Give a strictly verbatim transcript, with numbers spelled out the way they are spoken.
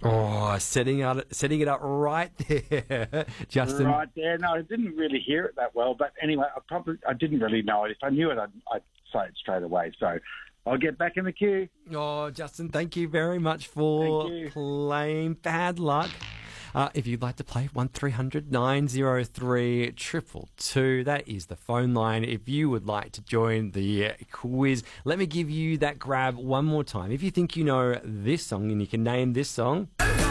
Oh, setting out, setting it up right there, Justin. Right there. No, I didn't really hear it that well, but anyway, I probably I didn't really know it. If I knew it, I'd, I'd say it straight away. So I'll get back in the queue. Oh, Justin, thank you very much for Thank you. playing Bad Luck. Uh, if you'd like to play, one three hundred nine oh three two two two. That is the phone line. If you would like to join the uh, quiz, let me give you that grab one more time. If you think you know this song and you can name this song...